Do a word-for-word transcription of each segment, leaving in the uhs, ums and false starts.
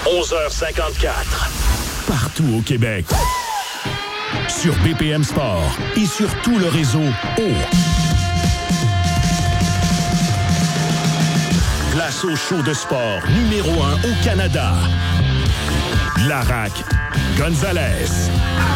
onze heures cinquante-quatre. Partout au Québec. Sur B P M Sport et sur tout le réseau O. Place au show de sport numéro un au Canada. Laraque Gonzalez.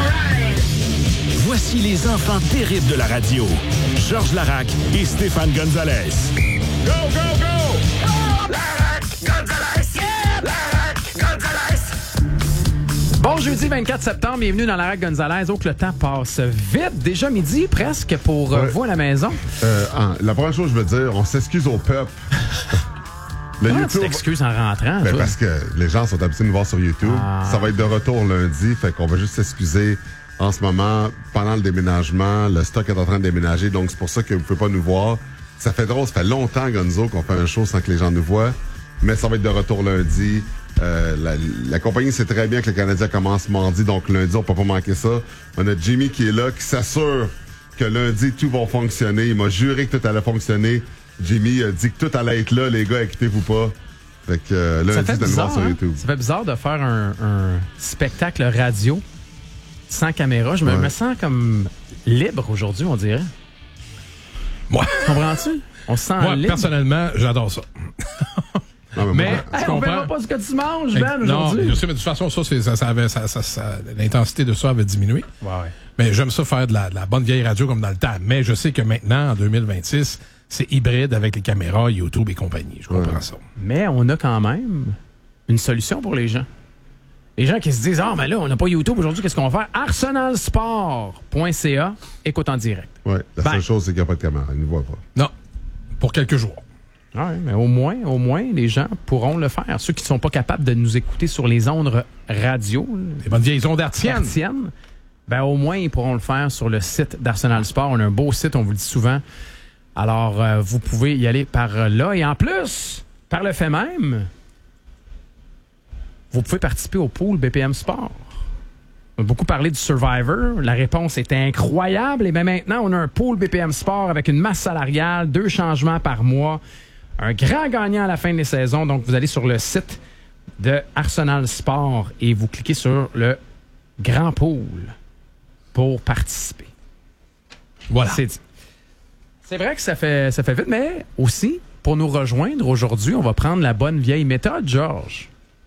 Voici les enfants terribles de la radio. Georges Laraque et Stéphane Gonzalez. Go, go, go! Oh, Laraque Gonzalez! Yeah! Laraque Gonzalez! Bon jeudi vingt-quatre septembre, bienvenue dans Laraque Gonzalez. Oh que le temps passe vite. Déjà midi presque pour euh, ouais. vous à la maison. Euh, hein, la première chose que je veux dire, on s'excuse au peuple. Le Comment YouTube... tu t'excuses en rentrant? Ben parce que les gens sont habitués de nous voir sur YouTube. Ah. Ça va être de retour lundi, fait qu'on va juste s'excuser en ce moment, pendant le déménagement. Le stock est en train de déménager, donc c'est pour ça que vous ne pouvez pas nous voir. Ça fait drôle, ça fait longtemps, Gonzo, qu'on fait un show sans que les gens nous voient. Mais ça va être de retour lundi. Euh, la, la compagnie sait très bien que le Canadien commence mardi, donc lundi, on peut pas manquer ça. On a Jimmy qui est là, qui s'assure que lundi, tout va fonctionner. Il m'a juré que tout allait fonctionner. Jimmy a dit que tout allait être là, les gars, inquiétez-vous pas. Fait que euh, lundi, de nous voir sur YouTube. Hein? Ça fait bizarre de faire un, un spectacle radio sans caméra. Je me, ouais. me sens comme libre aujourd'hui, on dirait. Moi. Comprends-tu? On se sent Moi, libre. personnellement, j'adore ça. Non, mais mais moi, hey, on verra pas ce que tu manges, Ben, non, aujourd'hui. je sais, mais de toute façon, ça, c'est, ça, ça avait, ça, ça, ça, l'intensité de ça avait diminué. Ouais, ouais. Mais j'aime ça faire de la, de la bonne vieille radio comme dans le temps. Mais je sais que maintenant, en deux mille vingt-six, c'est hybride avec les caméras, YouTube et compagnie. Je comprends ouais. ça. Mais on a quand même une solution pour les gens. Les gens qui se disent « Ah, mais là, on n'a pas YouTube aujourd'hui, qu'est-ce qu'on va faire? » arsenal sport point c a, écoute en direct. Oui, la ben, seule chose, c'est qu'il n'y a pas de caméra. Ils ne nous voient pas. Non, pour quelques jours. Oui, mais au moins, au moins, les gens pourront le faire. Ceux qui ne sont pas capables de nous écouter sur les ondes radio, les bonnes vieilles ondes artiennes, artiennes ben, au moins, ils pourront le faire sur le site d'Arsenal Sport. On a un beau site, on vous le dit souvent. Alors, euh, vous pouvez y aller par là. Et en plus, par le fait même, vous pouvez participer au pool B P M Sport. On a beaucoup parlé du Survivor. La réponse était incroyable. Et bien maintenant, on a un pool B P M Sport avec une masse salariale, deux changements par mois, un grand gagnant à la fin des saisons. Donc, vous allez sur le site de Arsenal Sport et vous cliquez sur le grand pool pour participer. Voilà. C'est, c'est vrai que ça fait, ça fait vite, mais aussi, pour nous rejoindre aujourd'hui, on va prendre la bonne vieille méthode, Georges.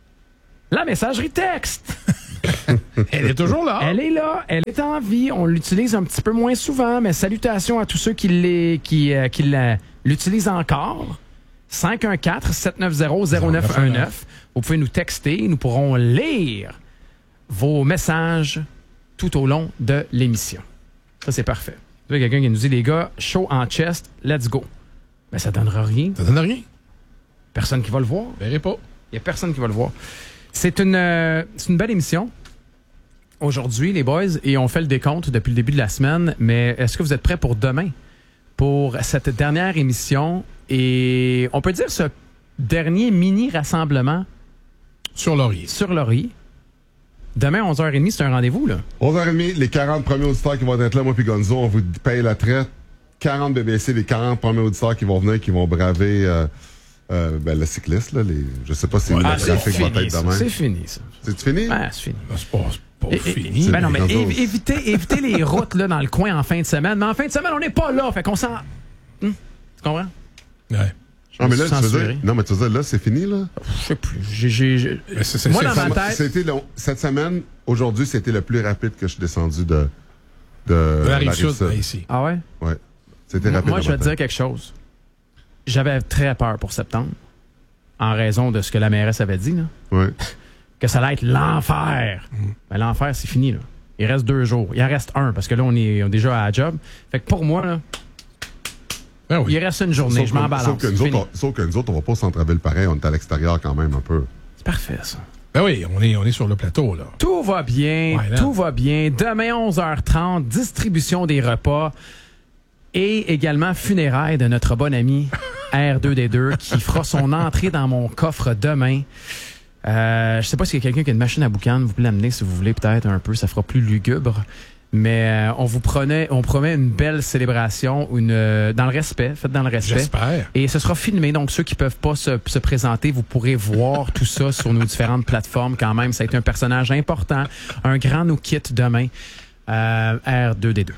La messagerie texte. Elle est toujours là. Elle est là, elle est en vie. On l'utilise un petit peu moins souvent, mais salutations à tous ceux qui, les, qui, euh, qui la, l'utilisent encore. cinq un quatre, sept neuf zéro, zéro neuf un neuf. Vous pouvez nous texter, nous pourrons lire vos messages tout au long de l'émission. Ça, c'est parfait. Vous avez quelqu'un qui nous dit, les gars, chaud en chest, let's go. Mais ça ne donnera rien. Ça donne rien. Personne qui va le voir. Je verrai pas. Il n'y a personne qui va le voir. C'est une, euh, c'est une belle émission aujourd'hui, les boys, et on fait le décompte depuis le début de la semaine. Mais est-ce que vous êtes prêts pour demain? Pour cette dernière émission et on peut dire ce dernier mini-rassemblement sur Laurier. Sur Laurier. Demain, onze heures trente, c'est un rendez-vous, là. onze heures trente, les quarante premiers auditeurs qui vont être là, moi puis Gonzo, on vous paye la traite. quarante B B C, les quarante premiers auditeurs qui vont venir, qui vont braver euh, euh, ben, le cycliste, là. Les, je sais pas si ouais, le ah, trafic va être demain. C'est fini, ça. C'est fini? Ah, c'est fini. Ben, c'est pas, c'est pas et, fini. Et, ben non, mais é- évitez, évitez les routes là, dans le coin en fin de semaine. Mais en fin de semaine, on n'est pas là. Fait qu'on s'en... Hum, tu comprends? Ouais. Ah, mais là, tu veux dire, non, mais tu veux dire, là, c'est fini, là? Je sais plus. J'ai, j'ai, j'ai... C'est, c'est, Moi, c'est, dans c'est, ma tête... C'était le, cette semaine, aujourd'hui, c'était le plus rapide que je suis descendu de, de, de la Rive-Sud, Rive-Sud. ici. Ah ouais? Ouais. C'était rapide. Moi, je vais te dire quelque chose. J'avais très peur pour septembre, en raison de ce que la mairesse avait dit, là. Ouais. Que ça allait être l'enfer. Mmh. Ben, l'enfer, c'est fini, là. Il reste deux jours. Il en reste un, parce que là, on est, on est déjà à la job. Fait que pour moi, là, ben oui. il reste une journée. Sauf je m'en que, balance. Sauf que, nous autres, on, sauf que nous autres, on va pas au centre-ville pareil. On est à l'extérieur quand même un peu. C'est parfait, ça. Ben oui, on est, on est sur le plateau, là. Tout va bien. Ouais, tout va bien. Demain, onze heures trente, distribution des repas et également funérailles de notre bon ami R deux D deux qui fera son entrée dans mon coffre demain. Euh, je sais pas s'il y a quelqu'un qui a une machine à boucan. Vous pouvez l'amener si vous voulez, peut-être un peu. Ça fera plus lugubre. Mais euh, on vous prenait, on promet une belle célébration, une euh, dans le respect, faites dans le respect. J'espère. Et ce sera filmé, donc ceux qui peuvent pas se, se présenter, vous pourrez voir tout ça sur nos différentes plateformes. Quand même, ça a été un personnage important. Un grand nous quitte demain. Euh, R deux D deux.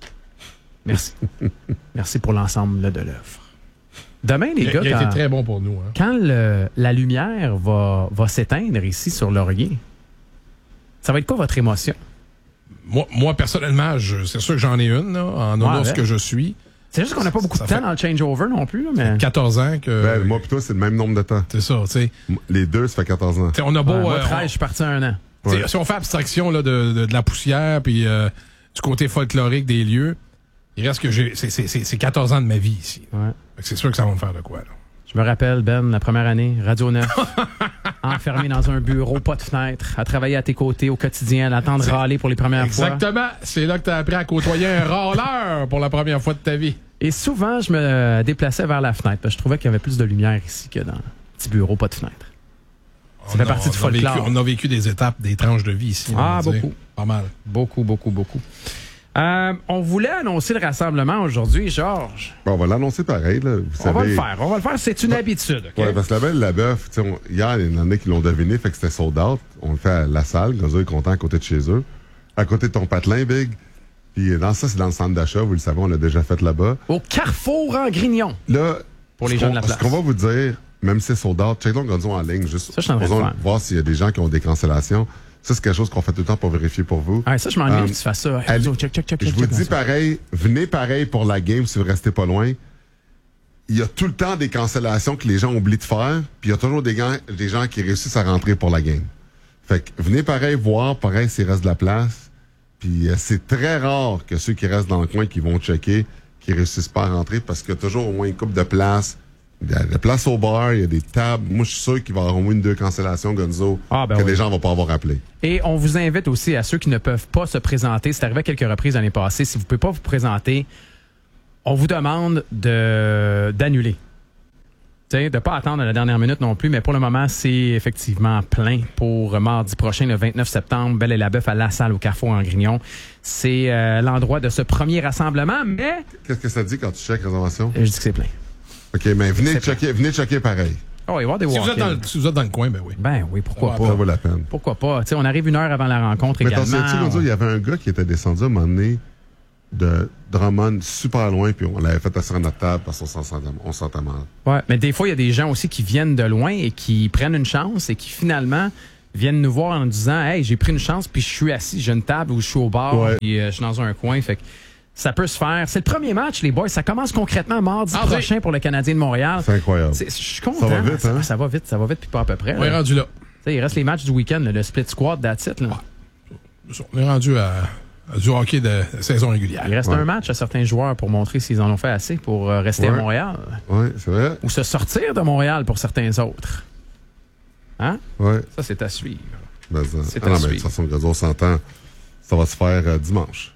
Merci. Merci pour l'ensemble là, de l'œuvre. Demain, les Il, gars, il a quand, été très bon pour nous. Hein. quand le- la lumière va, va s'éteindre ici sur Laurier, ça va être quoi votre émotion? Moi, moi, personnellement, je- c'est sûr que j'en ai une, là, en honneur Ouais, de ce ouais. que je suis. C'est juste qu'on n'a pas beaucoup Ça de temps fait- dans le changeover non plus. Là, mais... quatorze ans que... Ben, moi, plutôt, c'est le même nombre de temps. C'est ça, tu sais. Les deux, ça fait quatorze ans. T'sais, on a beau... Ouais, moi, euh, treize, on- je suis parti un an. T'sais, Ouais. Si on fait abstraction là, de, de, de la poussière puis euh, du côté folklorique des lieux, il reste que j'ai c'est, c'est, c'est, c'est quatorze ans de ma vie ici. Ouais. Fait que c'est sûr que ça va me faire de quoi. Là. Je me rappelle, Ben, la première année, Radio neuf, enfermé dans un bureau, pas de fenêtre, à travailler à tes côtés au quotidien, à attendre C'est- râler pour les premières fois. Exactement. C'est là que tu as appris à côtoyer un râleur pour la première fois de ta vie. Et souvent, je me déplaçais vers la fenêtre parce que je trouvais qu'il y avait plus de lumière ici que dans le petit bureau, pas de fenêtre. Ça fait On a- partie du on a vécu- folklore. On a vécu des étapes, des tranches de vie ici. on Ah, va dire. beaucoup. Pas mal. Beaucoup, beaucoup, beaucoup. Euh, on voulait annoncer le rassemblement aujourd'hui, Georges. Bon, on va l'annoncer pareil, là. Vous On savez, va le faire, on va le faire. C'est une habitude, OK? Ouais, parce que la belle la bœuf, tu sais, on- hier, il y en a qui l'ont deviné, fait que c'était sold out. On le fait à la salle, Gonzo est content à côté de chez eux. À côté de ton patelin, Big. Puis dans ça, c'est dans le centre d'achat, vous le savez, on l'a déjà fait là-bas. Au Carrefour en Grignon. Là, Pour les ce gens qu'on- de la place. Ce qu'on va vous dire, même si c'est sold out, check donc Gonzo en ligne, juste Ça, je suis en train de posons- faire. voir s'il y a des gens qui ont des cancellations. Ça, c'est quelque chose qu'on fait tout le temps pour vérifier pour vous. Ah, ça, je m'ennuie Euh, que tu fasses ça. Hey, allez- Gonzo, check, check, check, Je check, vous check, dis ça. pareil, venez pareil pour la game si vous restez pas loin. Il y a tout le temps des cancellations que les gens oublient de faire, puis il y a toujours des, gars, des gens qui réussissent à rentrer pour la game. Fait que venez pareil voir, pareil s'il reste de la place. Puis euh, c'est très rare que ceux qui restent dans le coin qui vont checker, qui réussissent pas à rentrer parce qu'il y a toujours au moins une couple de places. Il y a de la place au bar, il y a des tables. Moi, je suis sûr qu'il va y avoir au moins une deux cancellations, Gonzo, Ah, ben que oui. les gens vont pas avoir appelé. Et on vous invite aussi à ceux qui ne peuvent pas se présenter. C'est arrivé à quelques reprises l'année passée. Si vous ne pouvez pas vous présenter, on vous demande de d'annuler. Tu sais, de ne pas attendre à la dernière minute non plus, mais pour le moment, c'est effectivement plein pour mardi prochain, le vingt-neuf septembre, Belle et la Bœuf à La Salle au Carrefour en Grignon. C'est euh, l'endroit de ce premier rassemblement, mais Qu'est-ce que ça dit quand tu checkes réservation? je dis que c'est plein. OK, mais venez checker, venez checker pareil. Oh, il va y avoir des Si vous, êtes dans walk-ins. le, si vous êtes dans le coin, ben oui. Ben oui, pourquoi Ah, pas? Ça vaut la peine. Pourquoi pas? Tu sais, on arrive une heure avant la rencontre Mais t'en également. souviens-tu, Gonzo, il y avait un gars qui était descendu à un moment donné de Drummond super loin, puis on l'avait fait asseoir à notre table parce qu'on s'en sentait, on se sentait mal. Ouais, mais des fois, il y a des gens aussi qui viennent de loin et qui prennent une chance et qui finalement viennent nous voir en nous disant « Hey, j'ai pris une chance, puis je suis assis, j'ai une table ou je suis au bar, Ouais. puis euh, je suis dans un coin. » Fait que ça peut se faire. C'est le premier match, les boys. Ça commence concrètement mardi Ah, prochain oui. pour le Canadien de Montréal. C'est incroyable. C'est- Je suis content. Ça va vite, ça, hein? ça va vite, ça va vite, puis pas à peu près. On est là. rendu là. Tu sais, il reste les matchs du week-end, là, le split squad, that's it, là. On est rendu à, à du hockey de saison régulière. Il reste Ouais. un match à certains joueurs pour montrer s'ils en ont fait assez pour euh, rester à Ouais. Montréal. Oui, c'est vrai. Ou se sortir de Montréal pour certains autres. Hein? Oui. Ça, c'est à suivre. Ben, ça- C'est ah à non, mais de suivre. toute façon, Gonzo, on s'entend. Ça va se faire euh, dimanche.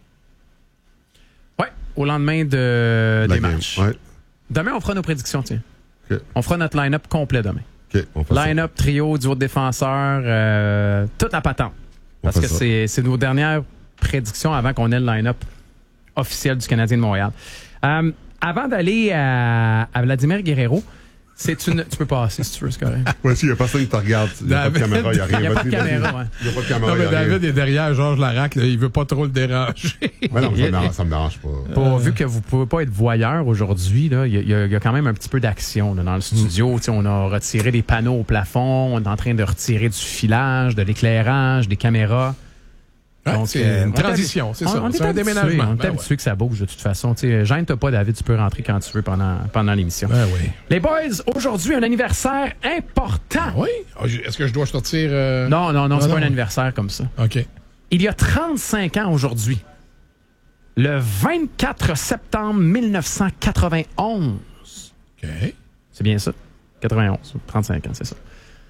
Ouais, au lendemain de, La des game. matchs. Ouais. Demain, on fera nos prédictions, tiens. OK. On fera notre line-up complet demain. OK, on fait ça. Line-up, trio, duo de défenseurs, euh, toute la patente. On Parce fait que ça. c'est c'est nos dernières prédictions avant qu'on ait le line-up officiel du Canadien de Montréal. Euh, avant d'aller à, à Vladimir Guerrero, c'est une... Tu peux passer si tu veux, c'est correct. Ouais, s'il y a personne qui te regarde, il n'y a pas de David- caméra, il n'y a rien. Il n'y a pas de Vas-y, vas-y. caméra, ouais. Il n'y a pas de Non, caméra, il mais y a rien. David est derrière Georges Larac, là, il veut pas trop le déranger. Ouais, non, ça me dérange- ça me dérange pas. Pour, vu que vous pouvez pas être voyeur aujourd'hui, là, il y, a- il y a- il y a quand même un petit peu d'action là, dans le studio. Tu sais, On a retiré des panneaux au plafond, on est en train de retirer du filage, de l'éclairage, des caméras. Ouais, Donc, c'est euh, une on est transition, habi- c'est on- ça. on est C'est un habitué, déménagement. On est Ben habitué ouais. que ça bouge de toute façon. Tu sais, Gêne-toi pas, David, tu peux rentrer quand tu veux pendant, pendant l'émission. Ben oui. Les boys, aujourd'hui, un anniversaire important. Oui? Ah, j'ai- Est-ce que je dois sortir... euh, Non, non, non, Non, c'est pas non. un anniversaire comme ça. OK. Il y a trente-cinq ans aujourd'hui, le vingt-quatre septembre mille neuf cent quatre-vingt-onze, OK. c'est bien ça? quatre-vingt-onze, trente-cinq ans, c'est ça.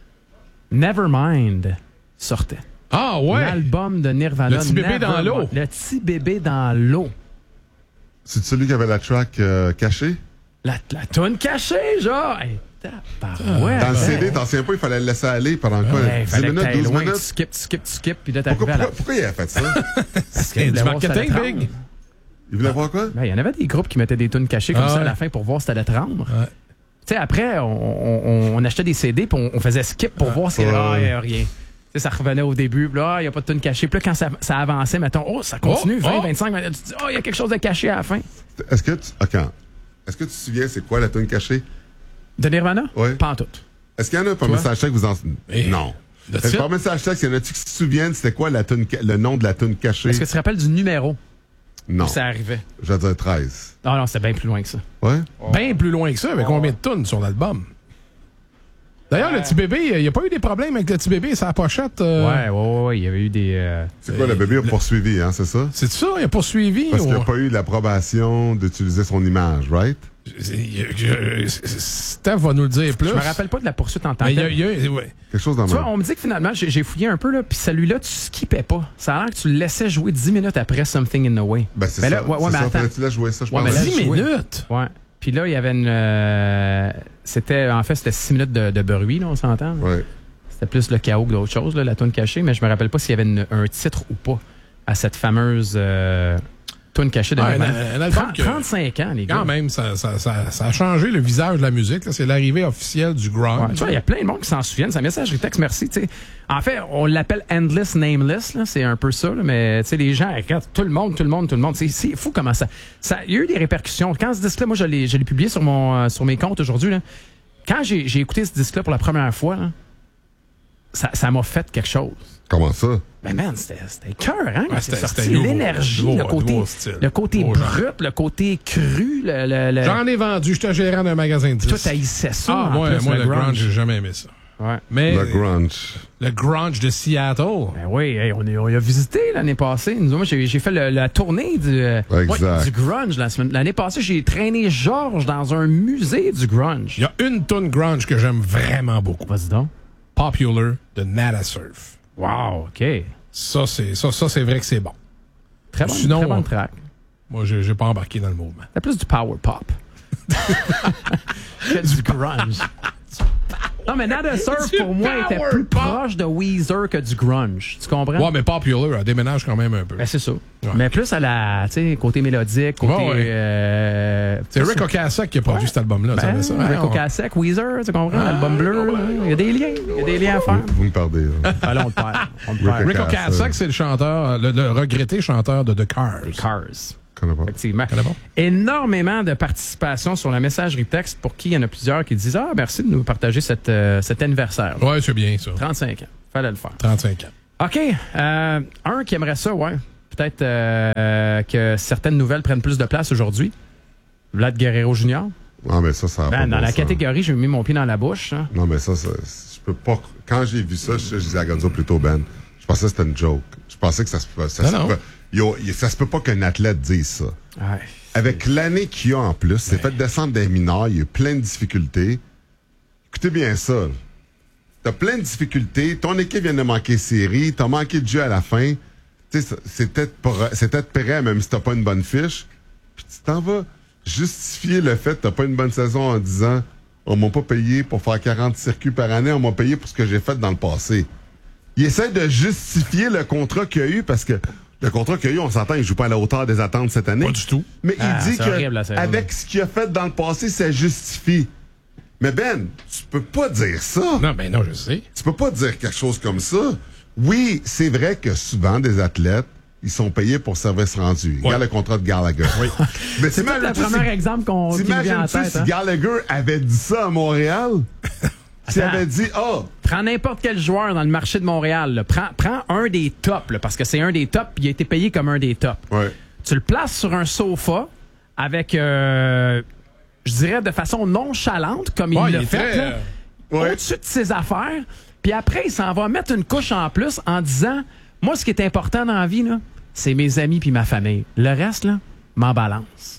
Nevermind sortait. Ah, ouais! L'album de Nirvana. Le petit bébé dans Nevermind. l'eau. Le petit bébé dans l'eau. C'est celui qui avait la track euh, cachée? La, la toune cachée, genre. Hey, Ouais, Dans le ouais. C D, t'en souviens pas, il fallait le laisser aller pendant quoi? Ouais, dix fallait que minutes, t'ailles douze loin, tu minutes? skip, tu skip, tu skip, puis là, Pourquoi, t'arrivais à la... pourquoi, pourquoi il a fait ça? C'est du marketing, Big. Il voulait voir quoi? Ben, il y en avait des groupes qui mettaient des tunes cachées comme Ah ça à ouais. la fin pour voir si t'allais te rendre. Ouais. Tu sais, après, on, on, on achetait des C D puis on, on faisait skip pour voir s'il y avait Ouais. ah, rien. Tu sais, ça revenait au début, puis là, il n'y a pas de tune cachée. Puis là, quand ça, ça avançait, mettons, oh, ça continue, Oh, vingt, oh. vingt-cinq, vingt, tu te dis, oh, il y a quelque chose de caché à la fin. Est-ce que tu. OK. Est-ce que tu te souviens c'est quoi la tune cachée? De Nirvana? Ouais. Pas en tout. Est-ce qu'il y en a par Toi? message texte vous en. Eh, Non. de Est-ce que suite? par message texte, il y en a-tu qui se souviennent c'était quoi la tune, le nom de la tune cachée? Est-ce que tu te rappelles du numéro Non. où ça arrivait? Je vais dire treize. Non, non, c'était bien plus loin que ça. Ouais? Bien plus loin que ça, avec combien de tonnes sur l'album? D'ailleurs, le petit bébé, il n'y a pas eu des problèmes avec le petit bébé et sa pochette. euh, Ouais, ouais, ouais, il y avait eu des... euh, C'est quoi, le bébé a poursuivi, hein, c'est ça? C'est ça, il a poursuivi. Parce qu'il ou- n'a pas eu l'approbation d'utiliser son image, right? C'est- je- je- Steph va nous le dire plus. Je me rappelle pas de la poursuite en tant Mais que il y a, telle. il y a- ouais. Quelque chose dans Tu vois, ma. on me dit que finalement, j'ai j'ai fouillé un peu, là, puis celui-là, tu skippais pas. Ça a l'air que tu le laissais jouer dix minutes après Something in the Way. Ben, c'est Mais ça. là, ouais, ouais, c'est mais ça. attends. Fallait que tu laisses jouer ça, je Ouais, pense. mais là, dix je- minutes? Ouais. Puis là, il y avait une. euh, c'était, en fait, c'était six minutes de, de bruit, là, on s'entend. là. Ouais. C'était plus le chaos que d'autres choses, là, la tune cachée, mais je me rappelle pas s'il y avait une- un titre ou pas à cette fameuse euh, tune cachée de Ouais, Nirvana. un- un album trente- que- trente-cinq ans, les gars. Quand même, ça, ça, ça, ça a changé le visage de la musique. là. C'est l'arrivée officielle du grunge. Ouais, tu vois, il y a plein de monde qui s'en souviennent. C'est un messagerie texte, merci. tu sais. En fait, on l'appelle Endless Nameless, là, c'est un peu ça, là, mais tu sais, les gens, regarde, tout le monde, tout le monde, tout le monde. C'est, c'est fou comment ça, ça. Il y a eu des répercussions. Quand ce disque-là, moi, je l'ai, je l'ai publié sur, mon, euh, sur mes comptes aujourd'hui. Là. Quand j'ai, j'ai écouté ce disque-là pour la première fois, là, ça, ça m'a fait quelque chose. Comment ça? Mais man, c'était, c'était cœur, hein? Ouais, c'est c'était- sorti. c'était nouveau, L'énergie, nouveau, le côté, nouveau style. le côté Nouveau genre. brut, le côté cru, le, le, le- J'en ai vendu. J'étais gérant d'un magasin de toi, disques. t'haïssais ça. Ah, en moi, plus, moi, le grunge, j'ai jamais aimé ça. Ouais. Mais Le grunge. le grunge de Seattle. Ben oui, hey, on, est, on y a visité l'année passée. Nous, moi, j'ai, j'ai fait le- la tournée du, euh, Exact. ouais, du grunge la semaine. L'année passée, j'ai traîné Georges dans un musée du grunge. Il y a une tune grunge que j'aime vraiment beaucoup. Vas-y donc. Popular de Nada Surf. Wow, OK. Ça, c'est ça, ça, c'est vrai que c'est bon. Très bonne, Sinon, très bonne on- track. Moi, j'ai j'ai pas embarqué dans le mouvement. C'est plus du power pop. que du grunge. Non, mais Nada Surf, Du pour moi, était power plus pop. proche de Weezer que du grunge. Tu comprends? Ouais, mais Popular, elle déménage quand même un peu. Ben, c'est ça. Mais plus à la, tu sais, côté mélodique, côté... Ouais, ouais. euh, C'est Rick Ocasek qui a produit cet album-là. ça Ben, fait ça. Rick Ouais, on- Ocasek, Weezer, tu comprends? L'album bleu, il y a des liens. Il y a des liens à faire. Vous, vous me perdez. là. Ben là, on le perd. On le Rick perd. Rick Ocasek, c'est le chanteur, le, le regretté chanteur de The Cars. Cars. Je connais pas. Effectivement. Connais pas? Énormément de participation sur la messagerie texte pour qui il y en a plusieurs qui disent « Ah, merci de nous partager cette, euh, cet anniversaire. Ouais, c'est bien ça. trente-cinq ans. Fallait le faire. trente-cinq ans. OK. Euh, un qui aimerait ça, ouais. Peut-être euh, que certaines nouvelles prennent plus de place aujourd'hui. Vlad Guerrero junior Non, mais ça, ça a Ben, pas dans bon la sens. catégorie, j'ai mis mon pied dans la bouche. hein. Non, mais ça, ça je peux pas. Quand j'ai vu ça, je, je disais à Gonzo plutôt, Ben, je pensais que c'était une joke. Je pensais que ça se peut. Ça, Non, se non. peut- Yo, y- ça se peut pas qu'un athlète dise ça. Ouais. Avec l'année qu'il y a en plus, c'est fait descendre des mineurs, il y a eu plein de difficultés. Écoutez bien ça. là. T'as plein de difficultés, ton équipe vient de manquer série, t'as manqué de jeu à la fin. Tu sais, ça- c'est peut-être pour- c'est peut-être prêt, même si t'as pas une bonne fiche. Puis tu t'en vas justifier le fait que t'as pas une bonne saison en disant on m'a pas payé pour faire quarante circuits par année, on m'a payé pour ce que j'ai fait dans le passé. Il essaie de justifier le contrat qu'il y a eu parce que le contrat qu'il y a eu, on s'entend, il joue pas à la hauteur des attentes cette année. Pas du tout. Mais Ah, il dit c'est horrible, la saison. qu'avec ce qu'il a fait dans le passé, ça justifie. Mais Ben, tu peux pas dire ça. Non, ben non, je sais. Tu peux pas dire quelque chose comme ça. Oui, c'est vrai que souvent, des athlètes, ils sont payés pour service rendu. Regarde le contrat de Gallagher. Oui. Mais C'est peut-être le premier exemple qu'on qui me vient en t'imagines-tu tête. si hein. Gallagher avait dit ça à Montréal? S'il Attends. avait dit, oh, Prends n'importe quel joueur dans le marché de Montréal. là. Prends, prends un des tops, là, parce que c'est un des tops, puis il a été payé comme un des tops. ouais. Tu le places sur un sofa avec, euh, je dirais, de façon nonchalante, comme Ouais, il il l'a est fait, très, là, euh, Ouais. au-dessus de ses affaires. Puis après, il s'en va mettre une couche en plus en disant, moi, ce qui est important dans la vie, là, c'est mes amis puis ma famille. Le reste, là, m'en balance.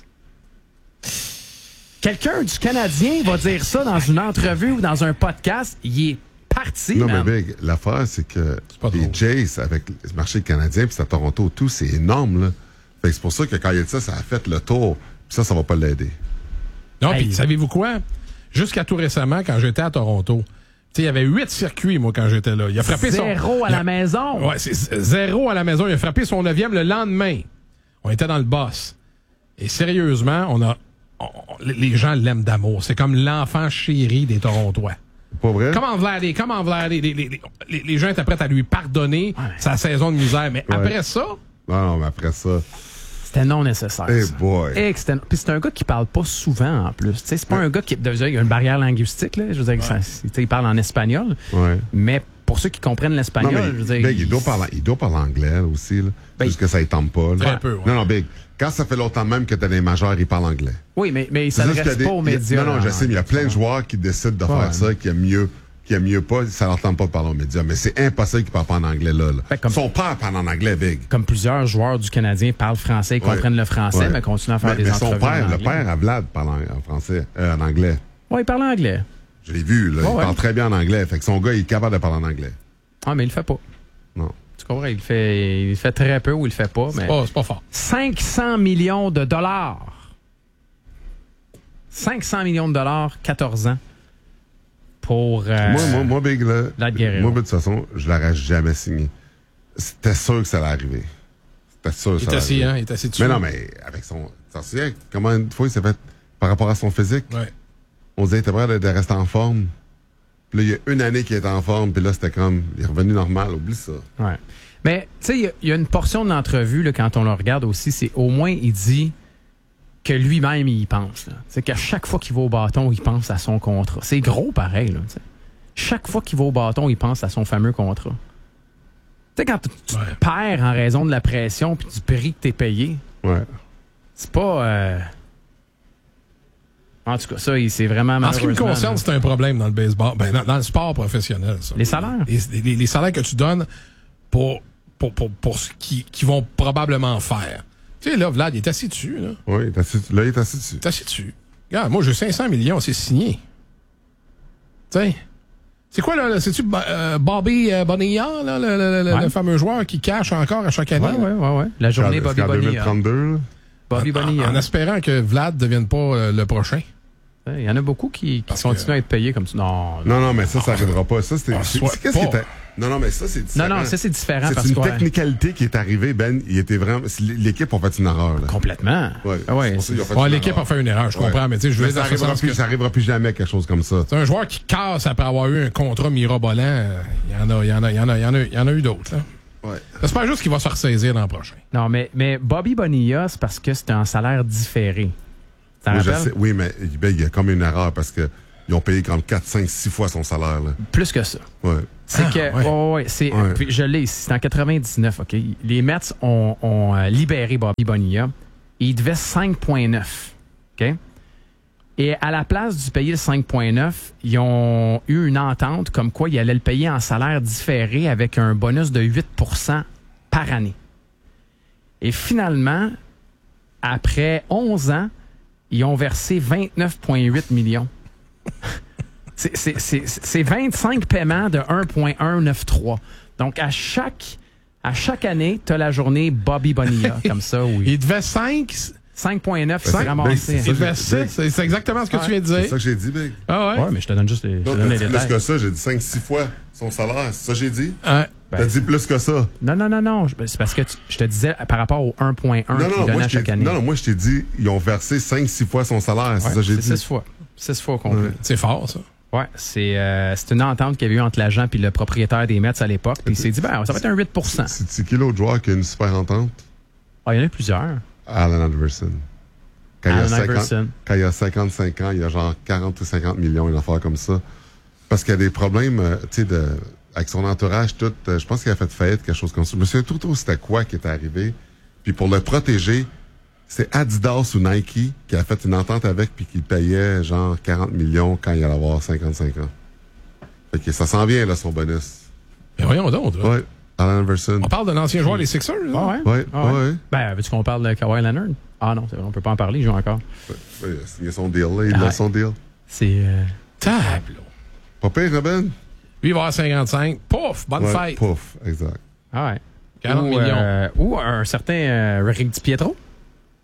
Quelqu'un du Canadien va dire ça dans une entrevue ou dans un podcast, il est parti, Non, man. mais Big, l'affaire, c'est que pas les drôle. Jays, avec le marché canadien, puis c'est à Toronto, tout, c'est énorme, là. Fait que c'est pour ça que quand il a dit ça, ça a fait le tour. Puis ça, ça va pas l'aider. Non, Hey. puis savez-vous quoi? jusqu'à tout récemment, quand j'étais à Toronto, tu sais, il y avait huit circuits, moi, quand j'étais là. Il a frappé Zéro son... à il la a... maison. Ouais, c'est zéro à la maison. Il a frappé son neuvième le lendemain. On était dans le boss. Et sérieusement, on a... On... les gens l'aiment d'amour. C'est comme l'enfant chéri des Torontois. Pas vrai? Comment Vladé, comment Vladé, les, les, les, les gens étaient prêts à lui pardonner ouais. sa saison de misère. Mais ouais. après ça... Non, non, mais après ça... C'était non nécessaire. Hey boy. Et c'était... Puis c'est un gars qui parle pas souvent, en plus. T'sais, c'est pas ouais. un gars qui... Déjà, il y a une barrière linguistique, là. Je veux dire, ouais. ça, il parle en espagnol. Ouais. Mais pour ceux qui comprennent l'espagnol, non, mais, je veux dire... Big, il, doit parler, il doit parler anglais, là, aussi, là. Ben, juste que ça ne tente pas, là. Très peu, ouais. Non, non, Big. Quand ça fait longtemps même que t'as des majeurs, ils parlent anglais. Oui, mais, mais il s'adresse pas aux médias. Non, non, je sais, mais il y a plein de joueurs qui décident de faire ça, qui aiment mieux... qui aime mieux pas, ça leur tente pas de parler aux médias. Mais c'est impossible qu'ils parlent pas en anglais, là. là. Fait comme, Son père parle en anglais, Big. Comme plusieurs joueurs du Canadien parlent français, ils ouais. comprennent le français, ouais. mais continuent à faire mais, des mais entrevues son père, en anglais. le père à Vlad parle en, en français, euh, en anglais. Oui, il parle en anglais. Je l'ai vu, là. Oh, il ouais. parle très bien en anglais. Fait que son gars, il est capable de parler en anglais. Ah, mais il le fait pas. Non. Tu comprends? Il le fait, il le fait très peu ou il le fait pas. C'est mais pas, c'est pas fort. cinq cents millions de dollars. cinq cents millions de dollars, quatorze ans. Pour. Euh, moi, moi, moi, Big, là. Moi, de toute façon, je l'aurais jamais signé. C'était sûr que ça allait arriver. C'était sûr que il ça allait assis, arriver. Hein, il est assis dessus. Mais non, mais avec son. Tu te souviens comment une fois il s'est fait par rapport à son physique? Ouais. On disait qu'il était prêt de, de rester en forme. Puis là, il y a une année qu'il est en forme, puis là, c'était comme. Il est revenu normal, oublie ça. Ouais. Mais, tu sais, il y, y a une portion de l'entrevue, là, quand on le regarde aussi, c'est au moins, il dit que lui-même, il y pense. C'est qu'à chaque fois qu'il va au bâton, il pense à son contrat. C'est gros pareil. Là, t'sais. Chaque fois qu'il va au bâton, il pense à son fameux contrat. Tu sais, quand tu ouais. perds en raison de la pression puis du prix que t'es payé, ouais. c'est pas... Euh... En tout cas, ça, c'est vraiment... En ce qui me concerne, c'est un problème dans le baseball, ben, dans, dans le sport professionnel. Ça. Les salaires. Les, les, les salaires que tu donnes pour, pour, pour, pour ce qu'ils qui vont probablement faire. Tu sais, là, Vlad, il est assis dessus. Là, oui, il est assis, là, il est assis dessus. Il est assis dessus. Regarde, moi, j'ai cinq cents millions, c'est signé. Tu sais, c'est quoi, là? C'est-tu euh, Bobby euh, Bonilla, là, le, le, le, ouais. le fameux joueur qui cache encore à chaque année? Oui, oui, oui. Ouais. La journée Bobby Bonilla. deux mille trente-deux, là? Bobby Bonilla. En, en espérant que Vlad ne devienne pas euh, le prochain. Il y en a beaucoup qui, qui continuent que... à être payés comme ça. Non, non, non, mais ça, ça n'arrivera pas. Ça, c'était. Ah, c'est, c'est, qu'est-ce qui était... Non, non, mais ça, c'est différent. Non, non, ça, c'est différent. C'est parce une que, technicalité ouais. qui est arrivée, Ben. Il était vraiment. L'équipe a fait une erreur, là. Complètement. Ouais. Ah ouais, c'est c'est... ouais l'équipe a fait une erreur, je comprends, ouais. mais tu sais, je veux dire. Ça arrivera plus, que... ça arrivera plus jamais, quelque chose comme ça. C'est un joueur qui casse après avoir eu un contrat mirobolant. Il y en a, il y en a, il y en a, il y en a, il y en a eu d'autres, là. Ouais. J'espère juste qu'il va se ressaisir l'an prochain. Non, mais, mais Bobby Bonilla, c'est parce que c'était un salaire différé. Oui, je sais, oui, mais ben, il y a comme une erreur parce que ils ont payé comme quatre, cinq, six fois son salaire. Là. Plus que ça. Ouais. C'est ah, que. ouais. Oh, ouais, c'est, ouais. Puis je l'ai ici. C'est en quatre-vingt-dix-neuf, OK? Les Mets ont, ont euh, libéré Bobby Bonilla. Et il devait cinq virgule neuf. OK? Et à la place du payer le cinq virgule neuf, ils ont eu une entente comme quoi ils allaient le payer en salaire différé avec un bonus de huit pour cent par année. Et finalement, après onze ans, ils ont versé vingt-neuf virgule huit millions. c'est, c'est, c'est, c'est vingt-cinq paiements de un virgule cent quatre-vingt-treize. Donc, à chaque, à chaque année, tu as la journée Bobby Bonilla, comme ça. Oui. Il devait cinq... cinq virgule neuf, c'est ramassé. Il devait six, c'est, c'est exactement ce que ouais. tu viens de dire. C'est ça que j'ai dit, Big. Ah ouais? Ouais, mais je te donne juste les, je te non, donne les dit détails. Plus que ça, j'ai dit cinq six fois son salaire. C'est ça que j'ai dit? Ouais. Ben, t'as dit plus que ça. Non, non, non, non. C'est parce que tu, je te disais par rapport au un virgule un qu'ils donnaient à chaque année. Non, non, moi, je t'ai dit, ils ont versé cinq six fois son salaire. C'est ouais, ça que j'ai c'est dit. six fois. six fois au complet. Ouais. C'est fort, ça. Ouais, c'est, euh, c'est une entente qu'il y avait eu entre l'agent et le propriétaire des Mets à l'époque. Puis il s'est dit, ben, ça va être un huit pour cent. C'est, c'est qui l'autre joueur qui a une super entente? Ah, il y en a plusieurs. Alan Iverson. Quand, Alan il a Iverson. cinquante, quand il a cinquante-cinq ans, il a genre quarante ou cinquante millions, une affaire comme ça. Parce qu'il y a des problèmes, euh, tu sais, de, avec son entourage, tout. Euh, je pense qu'il a fait faillite, quelque chose comme ça. Je me souviens tout trop c'était quoi qui est arrivé. Puis pour le protéger, c'est Adidas ou Nike qui a fait une entente avec puis qui le payait genre quarante millions quand il allait avoir cinquante-cinq ans. Fait que ça s'en vient, là, son bonus. Mais voyons donc, là. Ouais. Alan Iverson. On parle d'un ancien joueur des Sixers, là? Ah ouais? Ouais, ah ouais. ouais. Ben, veux-tu qu'on parle de Kawhi Leonard? Ah non, c'est vrai, on peut pas en parler, il joue encore. Ouais, il a signé son deal, là. Il ah, a son deal. C'est... Euh... Tableau. Pas pire, Robin? Lui, il va avoir cinquante-cinq. Pouf! Bonne ouais, fête! Pouf, exact. Ah ouais. quarante ou, millions. Euh, ou un certain euh, Rick DiPietro.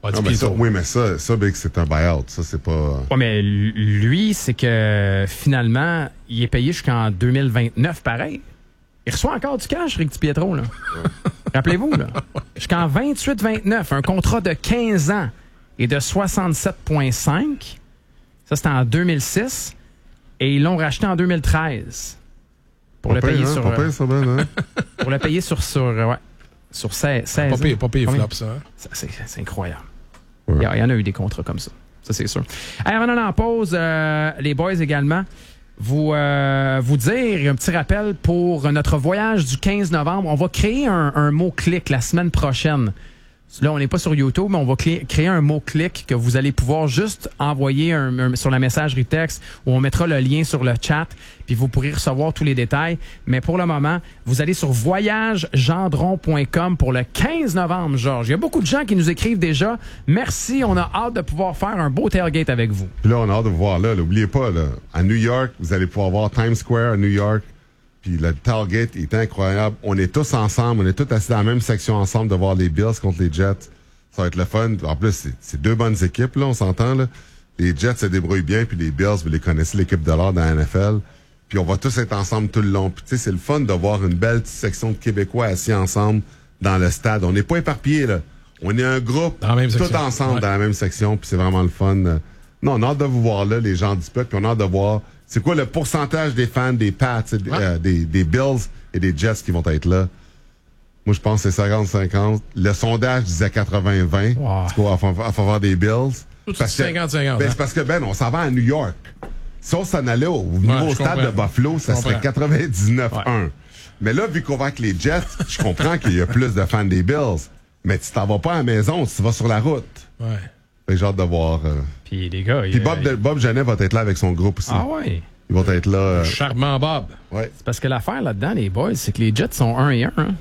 Pas du Non, mais ça, Pito. oui, mais ça, ça, Big, c'est un buyout. Ça, c'est pas. Ouais, mais lui, c'est que finalement, il est payé jusqu'en deux mille vingt-neuf, pareil. Il reçoit encore du cash, Rick DiPietro, là. Rappelez-vous, là. Jusqu'en vingt-huit vingt-neuf, un contrat de quinze ans et de soixante-sept virgule cinq. Ça, c'était en deux mille six. Et ils l'ont racheté en deux mille treize. Pour Pas le pire, payer hein, sur. pas pire, ça, Ben, hein? Pour le payer sur. sur euh, ouais. Sur seize. seize Pas pire, ans. pas pire Combien? flop, ça. hein? Ça, C'est, c'est incroyable. Ouais. Il, y a- il y en a eu des contrats comme ça. Ça, c'est sûr. Allez, avant d'aller en pause, euh, les boys également, vous, euh, vous dire un petit rappel pour notre voyage du quinze novembre. On va créer un, un mot-clic la semaine prochaine. Là, on n'est pas sur YouTube, mais on va clé- créer un mot-clic que vous allez pouvoir juste envoyer un, un- sur la messagerie texte où on mettra le lien sur le chat, puis vous pourrez recevoir tous les détails. Mais pour le moment, vous allez sur voyage gendron point com pour le quinze novembre, Georges. Il y a beaucoup de gens qui nous écrivent déjà. Merci, on a hâte de pouvoir faire un beau tailgate avec vous. Puis là, on a hâte de vous voir là. N'oubliez pas, là, à New York, vous allez pouvoir voir Times Square à New York. Puis le tailgate est incroyable. On est tous ensemble. On est tous assis dans la même section ensemble de voir les Bills contre les Jets. Ça va être le fun. En plus, c'est, c'est deux bonnes équipes, là, on s'entend. Là. Les Jets se débrouillent bien, puis les Bills, vous les connaissez, l'équipe de l'or dans la N F L. Puis on va tous être ensemble tout le long. Puis tu sais, c'est le fun de voir une belle petite section de Québécois assis ensemble dans le stade. On n'est pas éparpillés, là. On est un groupe, Dans la même tout section. ensemble Ouais. dans la même section, puis c'est vraiment le fun. Non, on a hâte de vous voir là, les gens du peuple, puis on a hâte de voir c'est quoi le pourcentage des fans des Pats, euh, Ouais. des, des Bills et des Jets qui vont être là. Moi, je pense que c'est cinquante cinquante. Le sondage disait quatre-vingts vingt. Wow. En tout cas, à fa- à faveur des Bills. Tout Parce que- cinquante cinquante. ben, hein? c'est parce que, Ben, on s'en va à New York. Si on s'en allait au niveau je stade comprends. de Buffalo, ça Je serait comprends. quatre-vingt-dix-neuf un. Mais là, vu qu'on va avec les Jets, je comprends qu'il y a plus de fans des Bills. Mais tu t'en vas pas à la maison, tu vas sur la route. Ouais. Fait que j'ai hâte de voir. euh. Puis les gars, Puis Bob, de- Bob Genet va être là avec son groupe aussi. Ah ouais. Ils vont être là. euh, Charmant Bob. ouais. C'est parce que l'affaire là-dedans, les boys, c'est que les Jets sont un et un. Hein?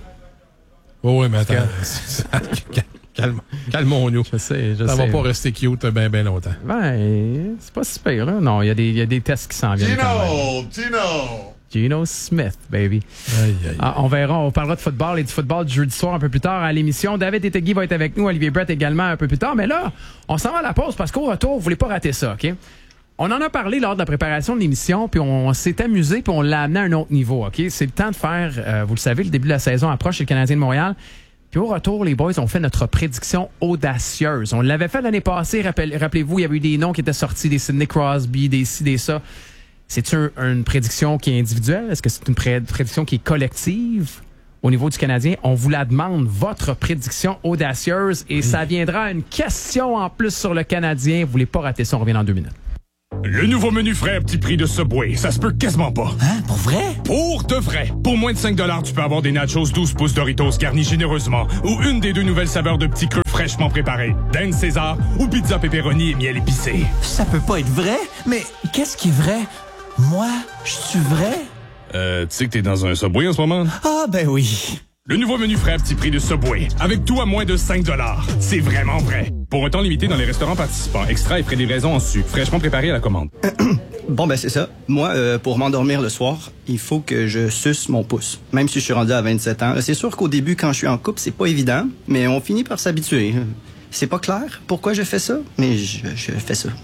Oh oui, mais attends. ça- calme, calmons-nous. Je sais, je Ça sais. va pas rester cute bien, bien longtemps. Ben, c'est pas si pire, là. Non, il y, a des- il y a des tests qui s'en viennent. quand même. Gino! Gino! Gino Smith, baby. Aïe, aïe. Ah, on verra, on parlera de football et du football du jeudi soir un peu plus tard à l'émission. David Etegui va être avec nous, Olivier Brett également un peu plus tard. Mais là, on s'en va à la pause parce qu'au retour, vous voulez pas rater ça, OK? On en a parlé lors de la préparation de l'émission, puis on s'est amusé, puis on l'a amené à un autre niveau, OK? C'est le temps de faire, euh, vous le savez, le début de la saison approche chez le Canadien de Montréal. Puis au retour, les boys ont fait notre prédiction audacieuse. On l'avait fait l'année passée, rappel- rappelez-vous, il y avait eu des noms qui étaient sortis, des Sidney Crosby, des ci, des ça. C'est une, une prédiction qui est individuelle? Est-ce que c'est une pré- prédiction qui est collective au niveau du Canadien? On vous la demande, votre prédiction audacieuse, et ça viendra une question en plus sur le Canadien. Vous voulez pas rater ça, on revient dans deux minutes. Le nouveau menu frais à petit prix de Subway, ça se peut quasiment pas. Hein? Pour vrai? Pour de vrai. Pour moins de cinq dollars, tu peux avoir des nachos douze pouces Doritos garnis généreusement ou une des deux nouvelles saveurs de petits creux fraîchement préparés. Dan César ou pizza pepperoni et miel épicé. Ça peut pas être vrai? Mais qu'est-ce qui est vrai? Moi, je suis vrai? Euh, tu sais que t'es dans un Subway en ce moment? Ah, ben oui. Le nouveau menu frais à petit prix de Subway, avec tout à moins de cinq dollars. C'est vraiment vrai. Pour un temps limité dans les restaurants participants, extra et frais de livraison en sucre, fraîchement préparé à la commande. Bon, ben c'est ça. Moi, euh, pour m'endormir le soir, il faut que je suce mon pouce. Même si je suis rendu à vingt-sept ans. C'est sûr qu'au début, quand je suis en couple, c'est pas évident, mais on finit par s'habituer. C'est pas clair pourquoi je fais ça, mais je, je fais ça.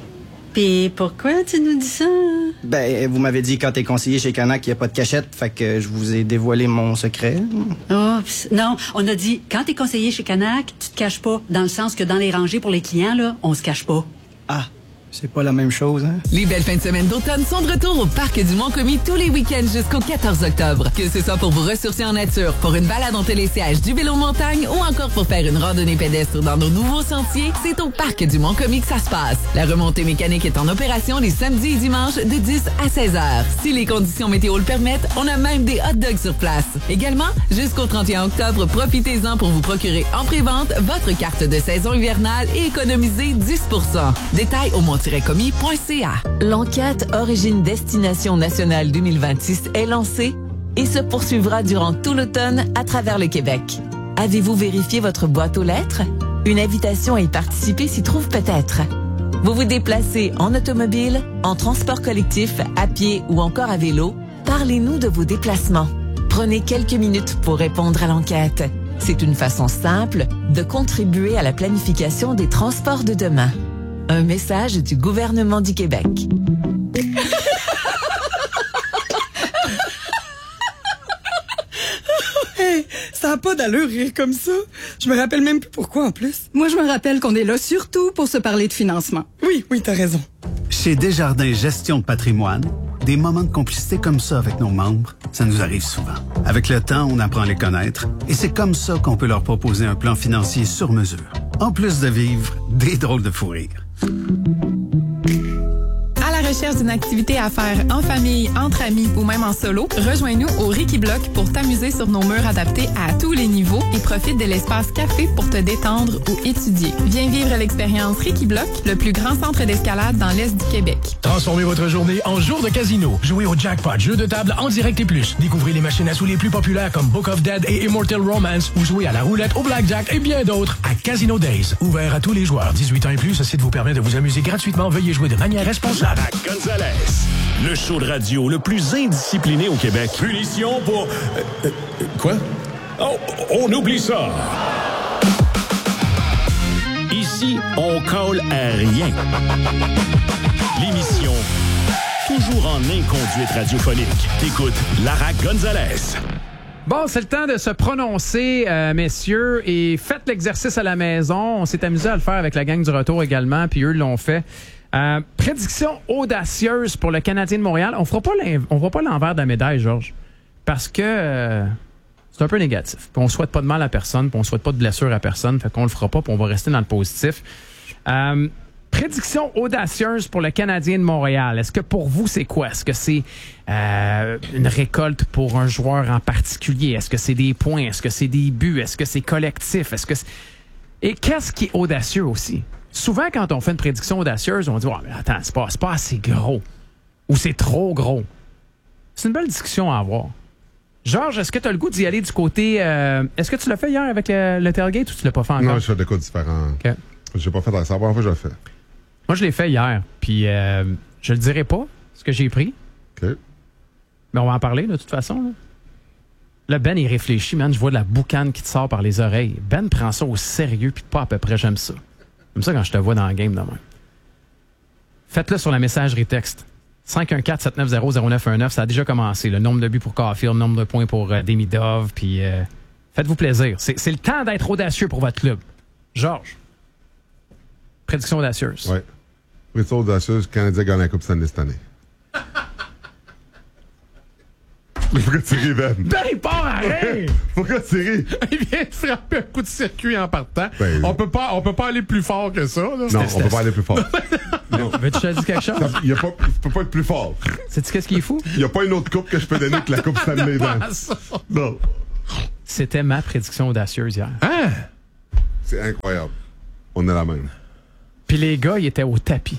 Puis pourquoi tu nous dis ça? Ben, vous m'avez dit quand t'es conseiller chez Canac qu'il n'y a pas de cachette, fait que je vous ai dévoilé mon secret. Oups. Non, on a dit, quand t'es conseiller chez Canac, tu te caches pas. Dans le sens que dans les rangées pour les clients, là, on se cache pas. Ah, c'est pas la même chose, hein? Les belles fins de semaine d'automne sont de retour au Parc du Mont-Commis tous les week-ends jusqu'au quatorze octobre. Que ce soit pour vous ressourcer en nature, pour une balade en télésiège, du vélo montagne ou encore pour faire une randonnée pédestre dans nos nouveaux sentiers, c'est au Parc du Mont-Commis que ça se passe. La remontée mécanique est en opération les samedis et dimanches de dix à seize heures. Si les conditions météo le permettent, on a même des hot dogs sur place. Également, jusqu'au trente et un octobre, profitez-en pour vous procurer en pré-vente votre carte de saison hivernale et économiser dix pour cent. Détails au mont commis point c a. L'enquête Origine-Destination nationale deux mille vingt-six est lancée et se poursuivra durant tout l'automne à travers le Québec. Avez-vous vérifié votre boîte aux lettres? Une invitation à y participer s'y trouve peut-être. Vous vous déplacez en automobile, en transport collectif, à pied ou encore à vélo? Parlez-nous de vos déplacements. Prenez quelques minutes pour répondre à l'enquête. C'est une façon simple de contribuer à la planification des transports de demain. Un message du gouvernement du Québec. Hey, ça n'a pas d'allure rire comme ça. Je me rappelle même plus pourquoi en plus. Moi, je me rappelle qu'on est là surtout pour se parler de financement. Oui, oui, t'as raison. Chez Desjardins Gestion de patrimoine, des moments de complicité comme ça avec nos membres, ça nous arrive souvent. Avec le temps, on apprend à les connaître et c'est comme ça qu'on peut leur proposer un plan financier sur mesure. En plus de vivre des drôles de fou rire. À la recherche d'une activité à faire en famille, entre amis ou même en solo, rejoins-nous au Ricky Block pour t'amuser sur nos murs adaptés à tous les niveaux et profite de l'espace café pour te détendre ou étudier. Viens vivre l'expérience Ricky Block, le plus grand centre d'escalade dans l'Est du Québec. Transformez votre journée en jour de casino. Jouez au jackpot, jeu de table en direct et plus. Découvrez les machines à sous les plus populaires comme Book of Dead et Immortal Romance ou jouez à la roulette, au blackjack et bien d'autres à Casino Days. Ouvert à tous les joueurs. dix-huit ans et plus, ce site vous permet de vous amuser gratuitement. Veuillez jouer de manière responsable. Gonzalez, le show de radio le plus indiscipliné au Québec. Punition pour... Euh, euh, quoi? Oh, on oublie ça. Ici, on colle à rien. L'émission toujours en inconduite radiophonique. T'écoutes Lara Gonzalez. Bon, c'est le temps de se prononcer, euh, messieurs, et faites l'exercice à la maison. On s'est amusé à le faire avec la gang du retour également, puis eux l'ont fait. Euh, prédiction audacieuse pour le Canadien de Montréal. On fera pas on fera pas l'envers de la médaille, Georges, parce que euh, c'est un peu négatif. Puis on souhaite pas de mal à personne, puis on souhaite pas de blessure à personne, fait qu'on le fera pas, puis on va rester dans le positif. Euh, prédiction audacieuse pour le Canadien de Montréal. Est-ce que pour vous, c'est quoi? Est-ce que c'est euh, une récolte pour un joueur en particulier? Est-ce que c'est des points? Est-ce que c'est des buts? Est-ce que c'est collectif? Est-ce que c'est... Et qu'est-ce qui est audacieux aussi? Souvent, quand on fait une prédiction audacieuse, on dit oh, mais attends, c'est pas, c'est pas assez gros. Ou c'est trop gros. C'est une belle discussion à avoir. Georges, est-ce que tu as le goût d'y aller du côté... Euh, est-ce que tu l'as fait hier avec le, le tailgate ou tu l'as pas fait encore? Non, je fais des coups différents. Okay. Je l'ai pas fait dans la première fois que je l'ai fait. Moi, je l'ai fait hier. Puis, euh, je le dirai pas, ce que j'ai pris. OK. Mais on va en parler, de toute façon. Là. Là, Ben, il réfléchit, man. Je vois de la boucane qui te sort par les oreilles. Ben prend ça au sérieux, puis pas à peu près, j'aime ça. Comme ça quand je te vois dans le game demain. Faites-le sur la messagerie texte. cinq un quatre sept neuf zéro zéro neuf un neuf, ça a déjà commencé. Le nombre de buts pour Caulfield, le nombre de points pour euh, Demidov, puis euh, faites-vous plaisir. C'est, c'est le temps d'être audacieux pour votre club. Georges, prédiction audacieuse. Oui. Prédiction audacieuse, le Canadien gagne la Coupe Stanley cette année. Mais pourquoi tu ris, Ben? Ben, il part à rien! Pourquoi tu ris? Il vient de frapper un coup de circuit en partant. Ben, on peut pas, on peut pas aller plus fort que ça. Là. Non, c'était, on peut pas aller plus fort. Non. Veux-tu que je te dise quelque chose? Il ne peut pas être plus fort. Sais-tu qu'est-ce qui est fou? Il n'y a pas une autre coupe que je peux donner que la Coupe Stanley. Non. C'était ma prédiction audacieuse hier. Hein? C'est incroyable. On est la même. Puis les gars, ils étaient au tapis.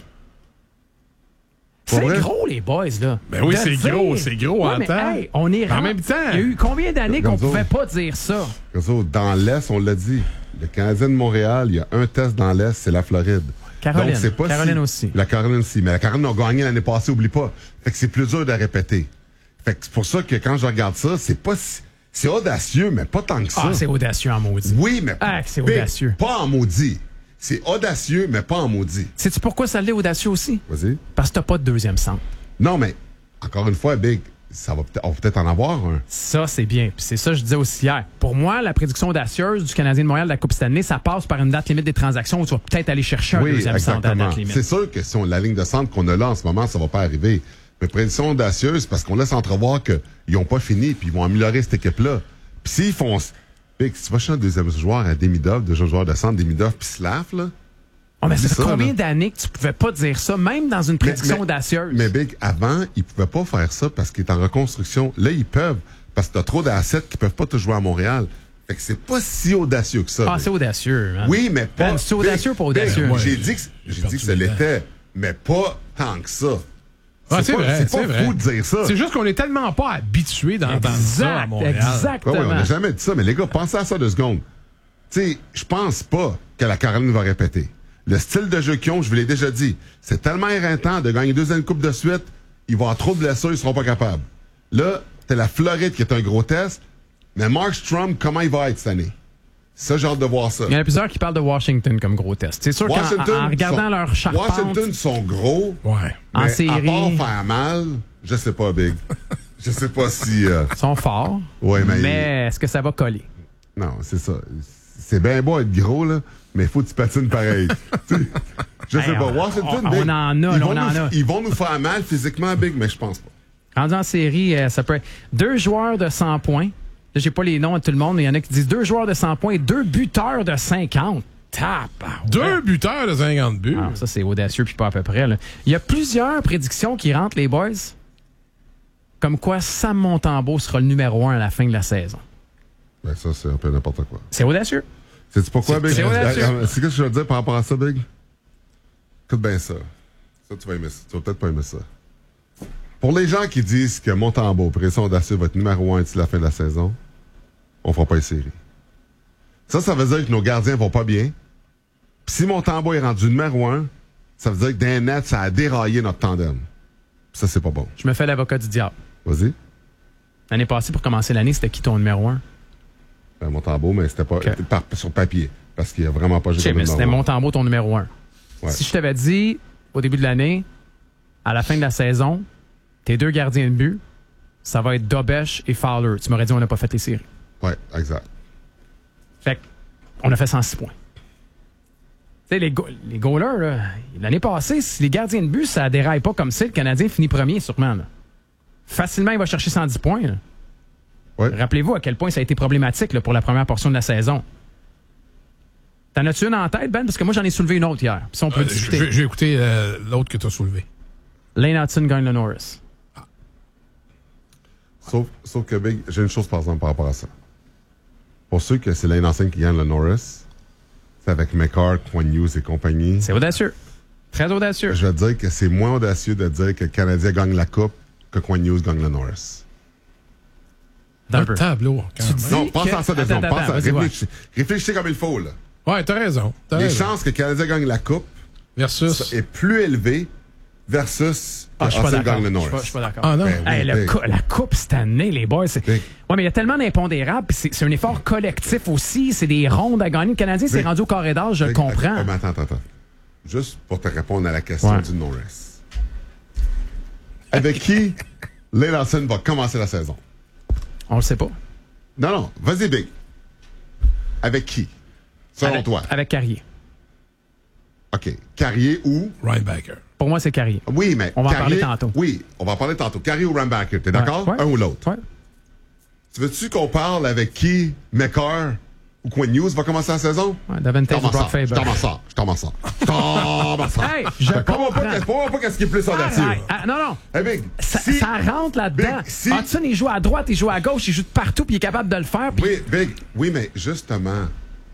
Pour c'est vrai? Gros, les boys, là. Ben oui, de c'est dire... gros, c'est gros ouais, en mais, temps. Hey, on est en rend... même temps. Il y a eu combien d'années qu'on Gonzo, pouvait pas dire ça? Gonzo, dans l'Est, on l'a dit. Le Canadien de Montréal, il y a un test dans l'Est, c'est la Floride. Caroline. Donc, c'est pas Caroline si... aussi. La Caroline aussi. Mais la Caroline a gagné l'année passée, oublie pas. Fait que c'est plus dur de répéter. Fait que c'est pour ça que quand je regarde ça, c'est pas si... C'est audacieux, mais pas tant que ça. Ah, c'est audacieux en maudit. Oui, mais ah, c'est mais audacieux. Pas en maudit. C'est audacieux, mais pas en maudit. Sais-tu pourquoi ça l'est audacieux aussi? Vas-y. Parce que t'as pas de deuxième centre. Non, mais encore une fois, Big, ça va peut-être, on va peut-être en avoir un. Ça, c'est bien. Puis c'est ça que je disais aussi hier. Pour moi, la prédiction audacieuse du Canadien de Montréal de la Coupe Stanley, ça passe par une date limite des transactions où tu vas peut-être aller chercher un oui, deuxième exactement. centre à date limite. C'est sûr que si on la ligne de centre qu'on a là en ce moment, ça va pas arriver. Mais prédiction audacieuse, parce qu'on laisse entrevoir qu'ils n'ont pas fini puis ils vont améliorer cette équipe-là. Puis s'ils font... Big, si tu vas chercher un deuxième joueur à Demidov, deuxième joueur de centre, Demidov puis Slav, là... Oh, mais ça fait ça, combien là? d'années que tu pouvais pas dire ça, même dans une prédiction mais, mais, audacieuse? Mais Big, avant, ils pouvaient pas faire ça parce qu'ils étaient en reconstruction. Là, ils peuvent, parce que t'as trop d'assets qui peuvent pas te jouer à Montréal. Fait que c'est pas si audacieux que ça. Ah, Big. c'est audacieux, man. Oui, mais pas... Ben, c'est audacieux Big, pas audacieux? Big, Ouais, j'ai dit que, j'ai dit que ça l'était, mais pas tant que ça. Ah, c'est, c'est pas, vrai, c'est c'est pas vrai. fou de dire ça. C'est juste qu'on est tellement pas habitués d'entendre ça à Montréal. Exactement. Ouais, ouais, on n'a jamais dit ça, mais les gars, pensez à ça deux secondes. Tu sais, je pense pas que la Caroline va répéter. Le style de jeu qu'ils ont, je vous l'ai déjà dit, c'est tellement éreintant de gagner deux années de coupe de suite, ils vont avoir trop de blessures, ils seront pas capables. Là, t'as la Floride qui est un gros test, mais Mark Strom, comment il va être cette année? Ça, j'ai hâte de voir ça. Il y en a plusieurs qui parlent de Washington comme gros test. C'est sûr qu'en en regardant sont, leur charpente... Washington sont gros, ouais. En mais série... à part faire mal, je sais pas, Big. Je sais pas si... Euh... Ils sont forts, ouais, mais, mais est-ce que ça va coller? Non, c'est ça. C'est bien beau être gros, là, mais il faut que tu patines pareil. Je sais hey, pas. On, Washington, on, Big, on en a, ils, on vont en nous, a. ils vont nous faire mal physiquement, Big, mais je pense pas. Rendu en série, ça peut être deux joueurs de cent points. Là, j'ai pas les noms de tout le monde, mais il y en a qui disent deux joueurs de cent points et deux buteurs de cinquante. Tap! Deux buteurs de cinquante buts. Alors, ça, c'est audacieux, puis pas à peu près. Là. Il y a plusieurs prédictions qui rentrent, les boys. Comme quoi Sam Montembeault sera le numéro un à la fin de la saison. Ben, ça, c'est un peu n'importe quoi. C'est audacieux. Sais-tu pourquoi, Big? C'est audacieux. C'est ce que je veux dire par rapport à ça, Big? Écoute bien ça. Ça, tu vas aimer ça. Tu vas peut-être pas aimer ça. Pour les gens qui disent que Montembeault, pression audacieux, va être numéro un d'ici la fin de la saison, on fera pas une série. Ça, ça veut dire que nos gardiens vont pas bien. Puis si Montembeault est rendu numéro un, ça veut dire que dans les nets, ça a déraillé notre tandem. Puis ça, c'est pas bon. Je me fais l'avocat du diable. Vas-y. L'année passée, pour commencer l'année, c'était qui ton numéro un? Ben, Montembeault, mais c'était pas okay. par, sur papier. Parce qu'il a vraiment pas joué. Okay, mais c'était Montembeault ton numéro un. Ouais. Si je t'avais dit, au début de l'année, à la fin de la saison, tes deux gardiens de but, ça va être Dobesh et Fowler. Tu m'aurais dit on n'a pas fait les séries. Oui, exact. Fait qu'on a fait cent six points. Tu sais, les, go- les goalers, là, l'année passée, si les gardiens de but, ça déraille pas comme ça, le Canadien finit premier, sûrement. Là. Facilement, il va chercher cent dix points. Là. Ouais. Rappelez-vous à quel point ça a été problématique là, pour la première portion de la saison. T'en as-tu une en tête, Ben? Parce que moi, j'en ai soulevé une autre hier. Puis ça, on peut euh, discuter. J'ai écouté euh, l'autre que tu as soulevé. Lane Hudson gagne le Norris. Sauf, sauf que, Big, j'ai une chose par exemple par rapport à ça. Pour ceux que c'est Lane Hudson qui gagne le Norris, c'est avec McCarr, Quinn Hughes et compagnie. C'est audacieux. Très audacieux. Je vais te dire que c'est moins audacieux de dire que le Canadien gagne la Coupe que Quinn Hughes gagne le Norris. Dans le tableau. Tu dis non, pense que... à ça deux secondes. Pense à... Réfléchissez. Réfléchissez comme il faut, là. Ouais, t'as raison. T'as Les raison. chances que le Canadien gagne la Coupe versus est plus élevée versus ah, je suis pas d'accord. gagne le Norris. Je suis pas d'accord. Ah non. Ben, hey, oui, le cou- la Coupe cette année, les boys, c'est... Ouais, mais il y a tellement d'impondérables, puis c'est, c'est un effort collectif aussi. C'est des rondes à gagner. Le Canadien s'est rendu au carré d'âge, je le comprends. Okay, attends, attends, attends. Juste pour te répondre à la question ouais. du Norris. Avec qui Lane Hudson va commencer la saison? On le sait pas. Non, non. Vas-y, Big. Avec qui? Selon avec, toi. Avec Carrier. OK. Carrier ou? Rybacker. Pour moi, c'est Carrier. Oui, mais on va Carrier, en parler tantôt. Oui, on va en parler tantôt. Carrier ou Rybacker, t'es d'accord? Ouais, ouais. Un ou l'autre? Ouais. Tu veux-tu qu'on parle avec qui McCarr ou Quinn Hughes va commencer la saison? Ouais, Davantage ou Brock Faber. Je t'en m'en sors. Je t'en m'en sors. Je t'en m'en sors. Hey, je comprends pas. Je comprends pas qu'est-ce qui est plus audacieux. Ah, ah, non, non. Hey, Big, ça, si, ça rentre là-dedans. Big, si, Hudson, il joue à droite, il joue à gauche, il joue de partout, puis il est capable de le faire. Puis... Oui, Big. Oui, mais justement,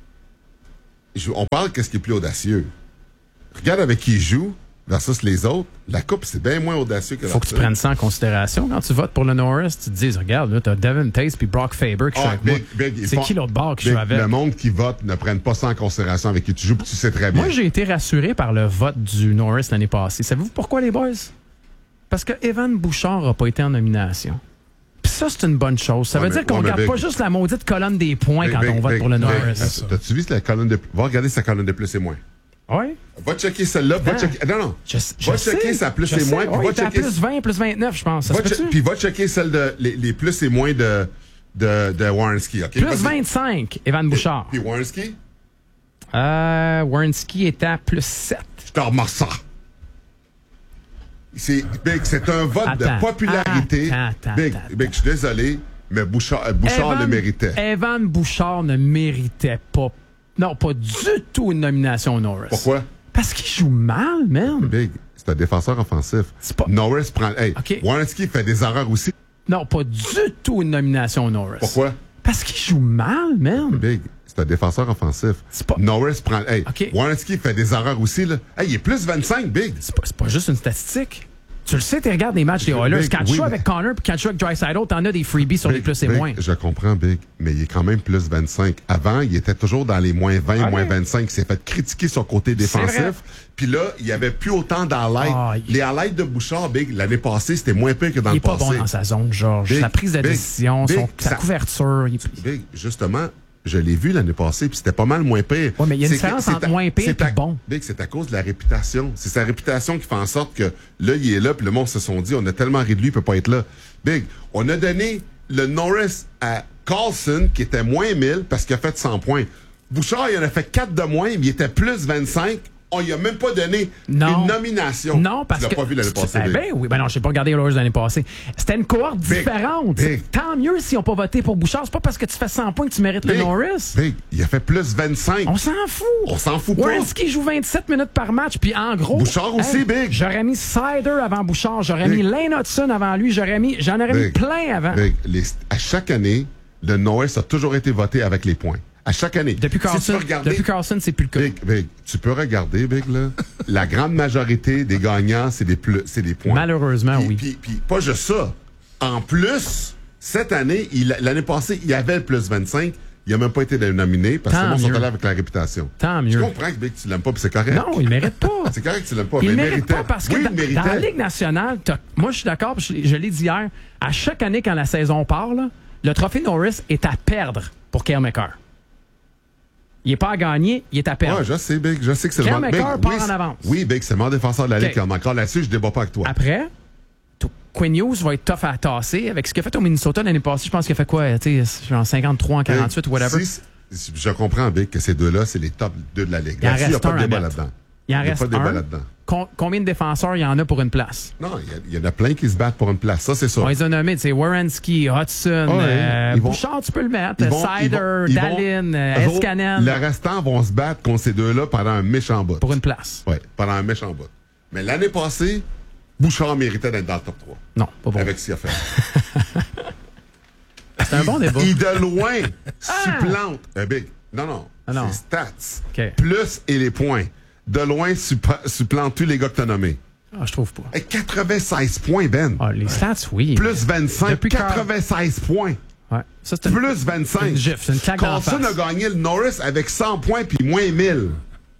je, on parle qu'est-ce qui est plus audacieux. Regarde avec qui il joue versus les autres. La Coupe, c'est bien moins audacieux que la Faut que tu prennes ça en considération. Quand tu votes pour le Norris, tu te dis, regarde, là, t'as Devin Tace puis Brock Faber qui ah, joue avec big, moi. Big, c'est font, qui l'autre bord qui big, joue avec? Le monde qui vote ne prenne pas ça en considération avec qui tu joues, puis tu sais très bien. Moi, j'ai été rassuré par le vote du Norris l'année passée. Savez-vous pourquoi, les boys? Parce que Evan Bouchard n'a pas été en nomination. Puis ça, c'est une bonne chose. Ça ouais, veut mais, dire qu'on ouais, regarde big, pas juste la maudite colonne des points big, quand big, on vote big, pour le big, Norris. T'as-tu vu la colonne de... Va regarder sa colonne de plus et moins. Oui. Va checker celle-là. Va ah. checker... Non, non. Je, je va sais, checker sa plus et sais. moins. Puis oui, va checker... plus vingt, plus vingt-neuf, je pense. Ça va se che... Puis va checker celle de... Les, les plus et moins de, de, de Warrenski. Okay? Plus vingt-cinq, Evan Bouchard. Puis Warrenski? Euh, Warrenski est à plus sept. Je t'en remets ça. C'est, Big, c'est un vote attends, de popularité. Attends, attends, Big, attends. Big, je suis désolé, mais Bouchard, Bouchard Evan, le méritait. Evan Bouchard ne méritait pas. Non, pas du tout une nomination au Norris. Pourquoi? Parce qu'il joue mal, man. Big, c'est un défenseur offensif. Pas... Norris prend. Hey, okay. Warrenski fait des erreurs aussi. Non, pas du tout une nomination au Norris. Pourquoi? Parce qu'il joue mal, man. Big, c'est un défenseur offensif. Pas... Norris prend. Hey, okay. Warrenski fait des erreurs aussi, là. Hey, il est plus vingt-cinq, Big. C'est pas, c'est pas juste une statistique. Tu le sais, tu regardes les matchs des Oilers. Big, quand tu oui, joues mais... avec Connor puis quand tu joues avec Draisaitl, t'en as des freebies sur Big, les plus et Big, moins. Je comprends, Big, mais il est quand même plus vingt-cinq. Avant, il était toujours dans les moins vingt, okay. moins vingt-cinq. Il s'est fait critiquer son côté défensif. Puis là, il n'y avait plus autant d'highlights. Oh, il... Les highlights de Bouchard, Big, l'année passée, c'était moins pire que dans il le passé. Il est pas bon dans sa zone, Georges. Big, sa prise de Big, décision, Big, son, sa ça... couverture. Il... Big, justement, je l'ai vu l'année passée, puis c'était pas mal moins pire. Oui, mais il y a une C'est que- différence c'est entre à- moins pire c'est et à- bon. Big, c'est à cause de la réputation. C'est sa réputation qui fait en sorte que là, il est là, puis le monde se sont dit, on a tellement ri de lui, il peut pas être là. Big, on a donné le Norris à Carlson, qui était moins mille, parce qu'il a fait cent points. Bouchard, il en a fait quatre de moins, mais il était plus vingt-cinq. On lui a même pas donné Non. une nomination. Non, parce tu l'as que. pas vu l'année passée. Eh Big. ben oui, ben non, j'ai pas regardé les Oilers l'année passée. C'était une cohorte Big, différente. big. Tant mieux s'ils n'ont pas voté pour Bouchard. C'est pas parce que tu fais cent points que tu mérites le Big, Norris. Big, il a fait plus vingt-cinq. On s'en fout. On s'en fout pas. Werenski joue vingt-sept minutes par match, puis en gros. Bouchard aussi, Big. J'aurais mis Sider avant Bouchard, j'aurais Big. mis Lane Hudson avant lui, j'aurais mis. J'en aurais mis Big. plein avant. Big, les- à chaque année, le Norris a toujours été voté avec les points. À chaque année. Depuis Si tu Carlson, peux regarder- depuis Carlson, c'est plus le cas. Big, Big, tu peux regarder, Big, là. La grande majorité des gagnants, c'est des, plus, c'est des points. Malheureusement, Puis- oui. Puis, puis pas juste ça. En plus, cette année, il- l'année passée, il y avait le plus vingt-cinq. Il n'a même pas été nominé parce que Tant le monde sont mieux. allés avec la réputation. Tant Je mieux. comprends que, Big, tu l'aimes pas, puis c'est correct. Non, il mérite pas. C'est correct que tu l'aimes pas, Il mais ne il mérite méritait. pas parce que oui, dans, il méritait. dans la Ligue nationale, t'as- moi je suis d'accord, puis je, l'ai- je l'ai dit hier, à chaque année quand la saison part, là, le trophée Norris est à perdre pour Cale Makar. Il n'est pas à gagner, il est à perdre. Ouais, je sais, Big. Je sais que c'est le Cale meilleur- Big, Makar part oui, en c'est- avance. Oui, Big, c'est le meilleur défenseur de la Ligue. OK. Encore là-dessus, je débat pas avec toi. Après, t- Quinn Hughes va être tough à tasser. Avec ce qu'il a fait au Minnesota l'année passée, je pense qu'il a fait quoi? Tu sais, genre cinquante-trois en quarante-huit ou whatever. Si- si- je comprends, Big, que ces deux-là, c'est les top deux de la Ligue. Il en Là-dessus, il n'y a reste pas un de à débat mettre. là-dedans. Il en n'y a reste pas de débat un. là-dedans. Com- combien de défenseurs il y en a pour une place? Non, il y a- il y, en a plein qui se battent pour une place. Ça, c'est sûr. On les a nommés, tu sais, Werenski, Hudson, Ah ouais, euh, ils vont- Bouchard, tu peux le mettre, Ils vont- ils Sider, vont- ils vont- Dallin, euh, eux autres, Escanen. Le restant vont se battre contre ces deux-là pendant un méchant bout. Pour une place. Oui, pendant un méchant bout. Mais l'année passée, Bouchard méritait d'être dans le top trois. Non, pas bon. Avec ce qu'il a fait. C'est un bon débat. Il de loin supplante. Euh, Big. Non, non. Ah non. C'est stats. OK. Plus et les points. De loin supa- supplante tous les gars que tu as nommés. Ah, je trouve pas. Hey, quatre-vingt-seize points, Ben. Ah, les stats, oui. Plus vingt-cinq. Depuis Carl- quatre-vingt-seize points. Ouais. Ça, c'est une- Plus vingt-cinq. une gifle, c'est une claque dans la Carlson face. a gagné le Norris avec cent points puis moins mille.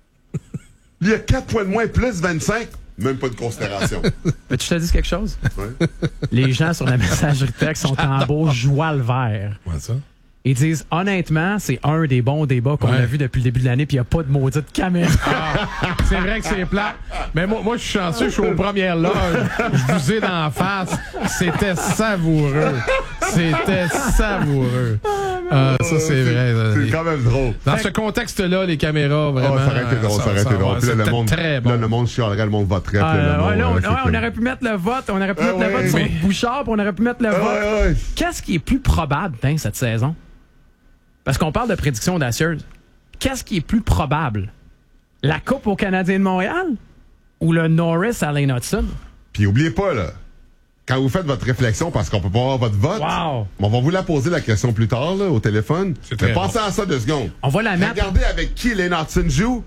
Il y a quatre points de moins, plus vingt-cinq. Même pas de considération. Mais tu te dis quelque chose? Ouais. Les gens sur la messagerie texte sont en beau joie le vert. Comment ça? Ils disent, honnêtement, c'est un des bons débats qu'on Ouais. a vu depuis le début de l'année, puis il n'y a pas de maudite caméra. C'est vrai que c'est plat. Mais moi, moi je suis chanceux, je suis aux premières loges. Je vous ai d'en face. C'était savoureux. C'était savoureux. Ah, ça, c'est vrai. C'est quand même drôle. Dans ce contexte-là, les caméras, vraiment. Oh, ça aurait été drôle, ça aurait été drôle. Puis là, le c'était monde, très bon. là, le monde chialerait, le monde voterait. Ah, puis là, le ouais, monde, là, on, euh, ouais, c'est on que- aurait pu mettre le vote, on aurait pu Ah, mettre le ouais, vote sur mais- Bouchard, puis on aurait pu mettre le Ah, vote. ouais, ouais. Qu'est-ce qui est plus probable, hein, cette saison? Parce qu'on parle de prédiction audacieuse. Qu'est-ce qui est plus probable? La Coupe aux Canadiens de Montréal ou le Norris à Lane Hudson? Puis oubliez pas, là, quand vous faites votre réflexion, parce qu'on peut pas avoir votre vote, Wow. on va vous la poser la question plus tard là, au téléphone. très Mais pensez à ça deux secondes. On va la mettre. Regardez avec qui Lane Hudson joue.